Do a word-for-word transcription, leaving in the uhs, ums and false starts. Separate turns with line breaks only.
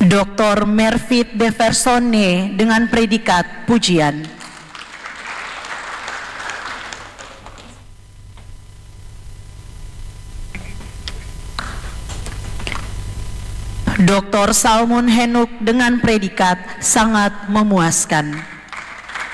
Doktor Mervit Deversone dengan predikat pujian. Doktor Salmon Henuk dengan predikat sangat memuaskan.